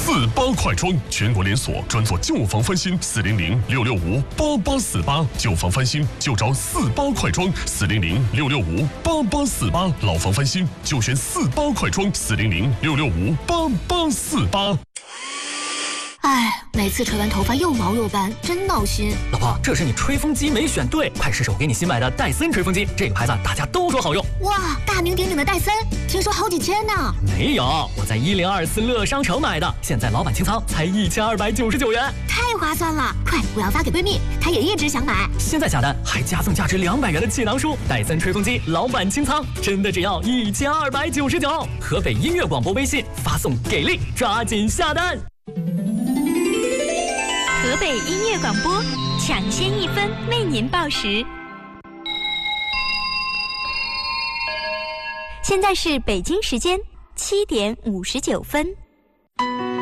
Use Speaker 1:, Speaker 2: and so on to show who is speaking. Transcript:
Speaker 1: 48快装，全国连锁，专做旧房翻新，400-665-8848，旧房翻新就找48快装，400-665-8848，老房翻新就选48快装，400-665-8848。
Speaker 2: 哎，每次吹完头发又毛又干，真闹心。
Speaker 3: 老婆，这是你吹风机没选对，快试试我给你新买的戴森吹风机，这个牌子大家都说好用。
Speaker 2: 哇，大名鼎鼎的戴森，听说好几千呢。
Speaker 3: 没有，我在1024乐商城买的，现在老板清仓才1299元，
Speaker 2: 太划算了！快，我要发给闺蜜，她也一直想买。
Speaker 3: 现在下单还加送价值200元的气囊书，戴森吹风机老板清仓，真的只要1299。河北音乐广播微信发送给力，抓紧下单。
Speaker 4: 河北音乐广播，抢先1分为您报时。现在是北京时间7点59分。